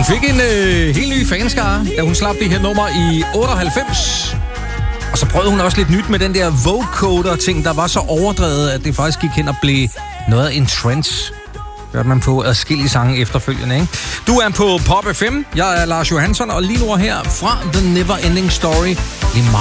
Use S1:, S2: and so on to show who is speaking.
S1: fik en helt ny fanskare, da hun slap det her nummer i 98. Og så prøvede hun også lidt nyt med den der vocoder-ting, der var så overdrevet, at det faktisk gik hen og blev noget af en trend. Hørte man på adskillige sange efterfølgende, ikke? Du er på Pop FM. Jeg er Lars Johansson, og lige nu her fra The Never Ending Story.